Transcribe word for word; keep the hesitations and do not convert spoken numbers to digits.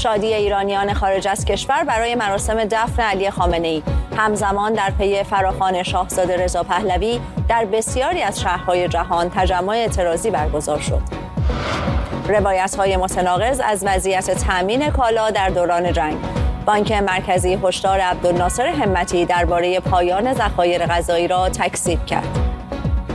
شادی ایرانیان خارج از کشور برای مراسم دفن علی خامنه‌ای همزمان در پی فراخوان شاهزاده رضا پهلوی در بسیاری از شهرهای جهان تجمع اعتراضی برگزار شد. روایت‌های متناقض از وضعیت تأمین کالا در دوران جنگ. بانک مرکزی هشدار عبدالناصر همتی درباره پایان ذخایر غذایی را تکذیب کرد.